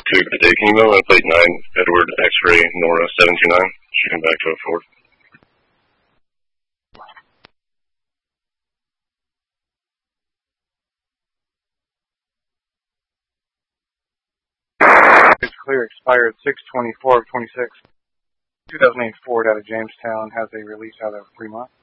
Cougar today. Can you know plate 9, Edward X-ray, Nora 729, shooting back to 4. It's clear, expired 6/24/26. 2008 Ford out of Jamestown has a release out of Fremont.